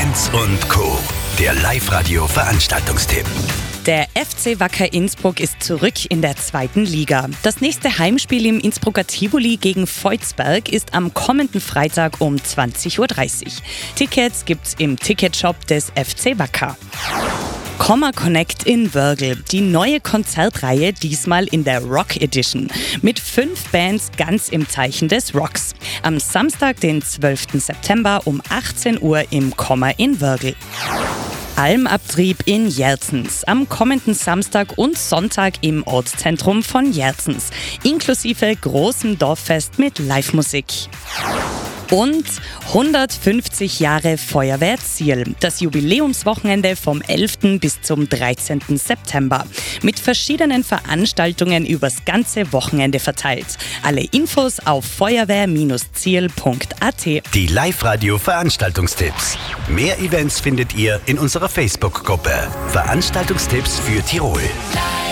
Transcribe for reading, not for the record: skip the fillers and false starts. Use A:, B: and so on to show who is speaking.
A: Lanz und Co. Der Live-Radio-Veranstaltungstipp.
B: Der FC Wacker Innsbruck ist zurück in der 2. Liga. Das nächste Heimspiel im Innsbrucker Tivoli gegen Volzberg ist am kommenden Freitag um 20.30 Uhr. Tickets gibt's im Ticketshop des FC Wacker. Comma Connect in Wörgl, die neue Konzertreihe, diesmal in der Rock Edition. Mit 5 Bands ganz im Zeichen des Rocks. Am Samstag, den 12. September um 18 Uhr im Comma in Wörgl. Almabtrieb in Jerzens. Am kommenden Samstag und Sonntag im Ortszentrum von Jerzens. Inklusive großem Dorffest mit Live-Musik. Und 150 Jahre Feuerwehr Zierl. Das Jubiläumswochenende vom 11. bis zum 13. September. Mit verschiedenen Veranstaltungen übers ganze Wochenende verteilt. Alle Infos auf feuerwehr-zierl.at.
A: Die Live-Radio-Veranstaltungstipps. Mehr Events findet ihr in unserer Facebook-Gruppe. Veranstaltungstipps für Tirol.